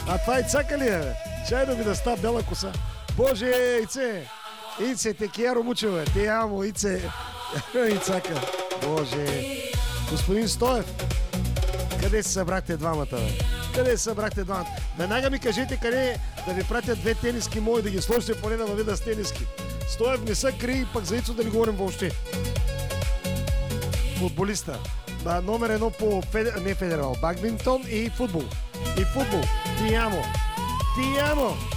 А това Ицака ли е? Чай да ви да ста бела коса. Боже, Ице, те кияро муче, бе. Те амо, Ице. Ицака. Боже. Господин Стоев, къде се събрахте двамата, бе? Къде се събрахте двамата? Веднага ми кажете къде да ви пратят 2 тениски мои, да ги сложите поне на вида с тениски. Стоев не са кри, пък за Ицо да не говорим въобще. Футболиста. Номер 1 по не федерал, бадминтон и футбол. И футбол. Ти амо.